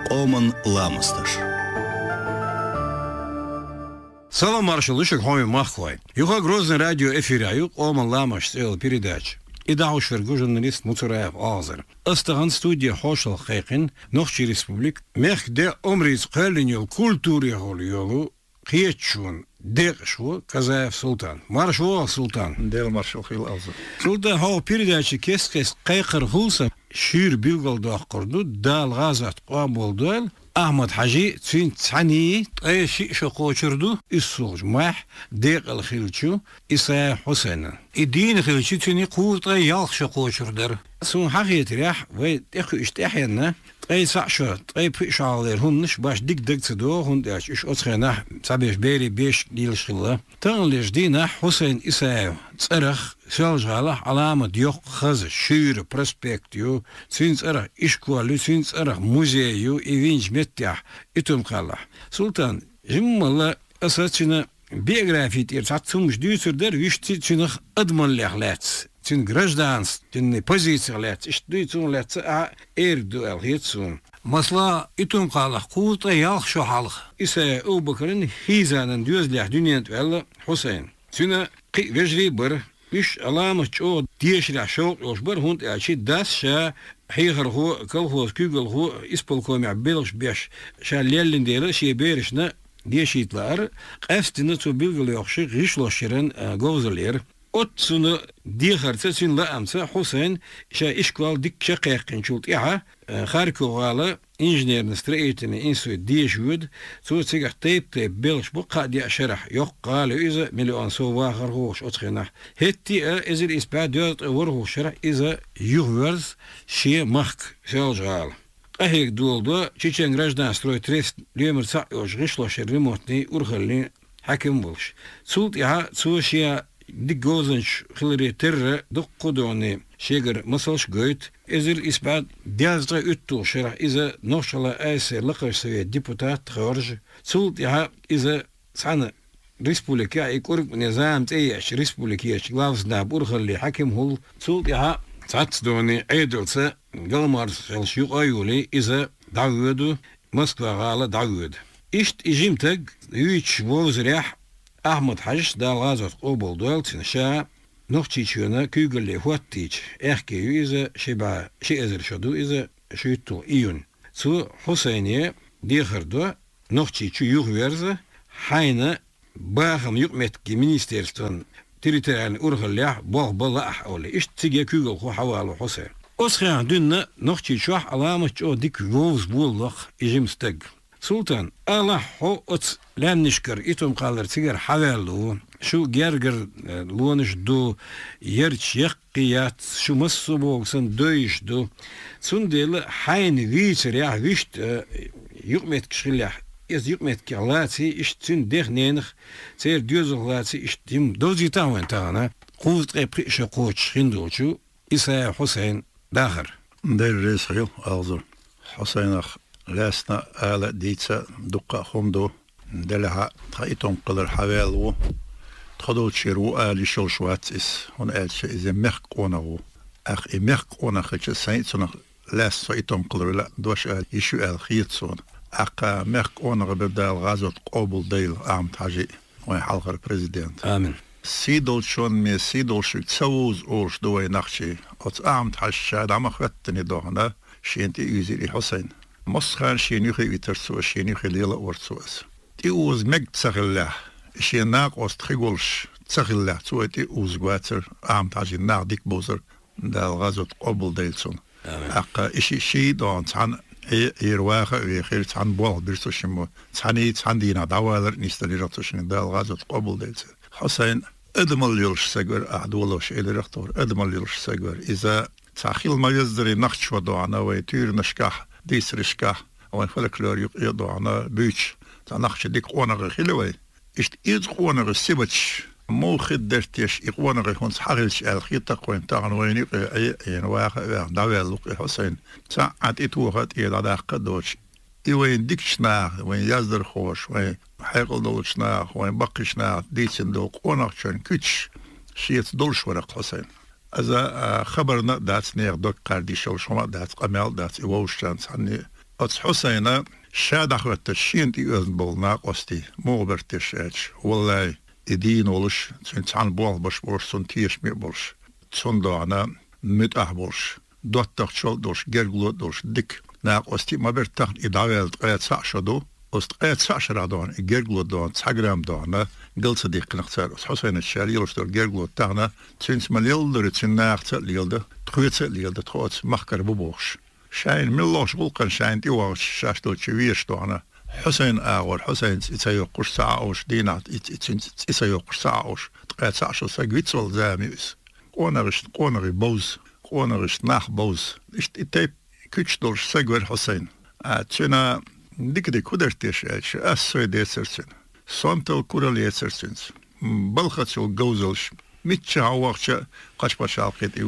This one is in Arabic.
Oman Lamastır. Салам, маршал, еще хоми махвай. Юха Грозный радио эфиряю, Оман Ламаш сел передач. И дауш журналист Муцураев Азер. Остаган студия Хошал Хайкин, Нохчи Республик, мех де омриц калинил культуре голиолу, Киечун, Декшо, Казаев Султан. Маршал Султан. Дел маршал Хил Азер. Султан хау передачи кескес кайкыр хулса, шир билгалдах корду, дал газат қаболдуэл, أحمد حجي تين تعني أيشي شقو شردو السوج مح ديق الخلشو إسا حسين الدين خلشو تيني قوت يالخ شقو شردر سون حقيقة ريح ويتخو اشتاحينا أي سعشو أي بيشعالير هنش باش ديك ديك تدو هن داش إش أتخينا سابيش بيري بيش ديل شغلة تنليش دينا حسين إسا تسرخ سالجالة علامة ديوق خز شير برسبكتيو سينس أرخ إشكوالو سينس أرخ موزيو إيفينج متاح إتم قالة سلطان جمّلا أساتنا بيوغرافي تير ساتسومش ديوتر در ويشتي تنخ أدمن لغلات تن гражданс تن позициялات إشتويتون لات إيردو الهيتسون مثلا إتم قالة قوطة يالخ شو حالخ إسا أو بكرن هيزانا ديوز لح دنيا تولى حسين تنا قي وجري بر مش علامة جو ديش رح شوق يشبر هون أشي داس شا حيغر هو كل هو كيغل هو إسبل كومي عبيلش بيش شا ليلن ديلا شي بيرشنا ديش يطلار قافتنا تو بيلغل يخشي غيشلو شيرن غوزلير أتسنا ديخر تسين لا أمسا حسين شا إشكوال ديك شقيقين شولت إيها خاركو غالا إنجنير نستريتني إنسو ديش ود تو تسيق تيب بيلش بقى دي شرح يقال إذا مليون سو واخر هوش أتخينا هتي إذا الإسباد دوت وره شرح إذا يغورز شي مخك سيالج غالا أهيك دول دو تشيشن граждан строит трест лемер саёж гишлош ремонтный урхални حكم بولش سولت إيها تو شيا دي جوزنش خلري تر دقودوني شيغر مسلش جويت إزل إسباد ديازغا أتو شرح إذا نوشلا أيسي لقر سوية ديبوتات خارج سولت يها إذا سعنا ريسبوليكيا يكورك نظام تأيش ريسبوليكيا شغلاوز ناب أرخلي حكم هول سولت يها سعت دوني عيدلسة قلمار شلشيق أيولي إذا دعودو مسكوا غالة دعود إشت إجيمتك يويتش ووزريح أحمد حج دال غازت قبول دولتين شا نوختيشونا كيغلي هواتيش احكي إذا شبا شي ازر شدو إذا شيتو إيون سو حسيني ديخردو نوختيشو يغويرز حينا باخم يقمتكي منيستيرستون تريتريان أرغليح بوغ بلا أحولي إشت تيجي كيغل خو حوالو حسين أسخيان دون نوختيشو علامة جو ديك ووز بولخ إجيمستق سلطان الله هو أت لا نشكر إتم قالر تيجر حوالو شو جرجر لونش دو يرش يقيات شو مصبوغ سن دويش دو سندل حين ويتر يا ويشت يقمت كشلح إز يقمت كلاتي إشتين ديخ نينخ سير ديوزغلاتي إشتيم دوزي تاوين تانا قوت قيبقى قوتش خندوشو إسا حسين داخر دير ريسغيل أغزر حسين لاسنا آلة ديتسا دقا خمدو دلها تخيطهم قدر حوالو تخدو تشيرو آلي شوشوات إس هون آلشا إذا مخقونه أخ مخقونه خيش سايتسونا لاس تخيطهم قدر لا دوش آل يشو آل خيطسون أخ مخقونه بدال غازوت قبول ديل عام تاجي وين حلقة البريزيدنت آمين سيدول شون مي سيدول شو تسوز أورش دوي نخشي أت عام تاج شاد عم خوتني دوهنا شينتي يزيري حسين مصخان شينيخي يترسو شينيخي ليلا ورسوس تي اوز مج تسغله شيناق استخيغولش تسغله توتي اوز غواتر عام تاجي نارديك بوزر دال غازوت قبل ديلسون اق اشي شي دون تان يرواخه ويخير تان بول بيرسوشمو تاني تاندينا داوالر نيستري راتوشن دال غازوت قبل ديلسون حسين ادمل يلش سغور اعدولوش الى رختور ادمل يلش سغور اذا تاخيل ما يزري نخشو دوانا ويتير نشكح ديس رشكه وين فلكلور يضعنا بيتش تنخش ديك قونغ خلوي اشت إيد قونغ سيبتش مو خدرتش قونغ هون حرلش الخيطة وين تاعن وين أي واقع داوال حسين ساعات إتوهات إلى داق دوش وين ديكشنا وين يزدر خوش وين حيقل دولشنا وين بقشنا ديتشن دو قونغ شن كتش شيت دولش ورق حسين إذا خبرنا دات نير دوك قاردي شو شما دات قمال دات إيوشان سعني أتس حسين شاد أخوات الشين تي أذن بولنا قصتي مو برتشاتش والله إدين ولش تسعن بول باش بورش سنتيش مي بورش تسندعنا متأحبورش دوتك شول دوش جرغلو دوش ديك ناق قصتي ما برتاح إدعال قيت سعشدو أست قيت سعشر دون جرغلو دون تسعجرام دون قل صديق نختار حسين الشاري يلشتر جرغلو تاعنا تسنس مليل در تسناق تليلده تخويت تليلده تخوت مخكر ببوش شاين ملوش بلقن شاين تيواش شاشتو تشويش دون حسين آور حسين إتسيوقش ساعوش دينات إتسيوقش ساعوش تقيت سعشو ساقويتسول زاميوس قونغي بوز قونغش ناخ بوز إتايب كتش دورش ساقوير حسين تشينا ديك كودرتيش أسوي ديسرسن سونتو كوراليسرسنس بلخاتشو جوزلش ميتشا عواقشا قاش باشا